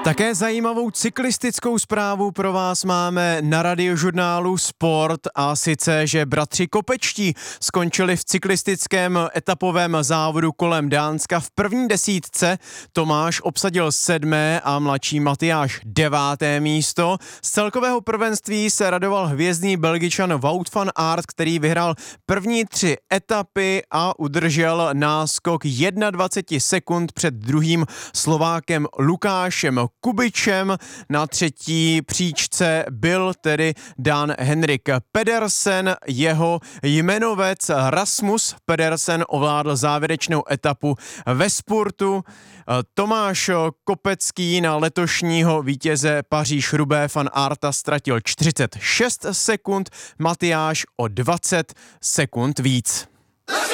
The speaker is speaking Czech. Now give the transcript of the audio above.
Také zajímavou cyklistickou zprávu pro vás máme na Radiožurnálu Sport, a sice, že bratři Kopečtí skončili v cyklistickém etapovém závodu kolem Dánska v první desítce. Tomáš obsadil 7. a mladší Matyáš 9. místo. Z celkového prvenství se radoval hvězdný Belgičan Wout van Aert, který vyhrál první 3 etapy a udržel náskok 21 sekund před druhým Slovákem Lukášem Kubičem. Na třetí příčce byl tedy Dan Henrik Pedersen. Jeho jmenovec Rasmus Pedersen ovládl závěrečnou etapu ve spurtu. Tomáš Kopecký na letošního vítěze Paříž-Roubaix van Aerta ztratil 46 sekund, Matyáš o 20 sekund víc.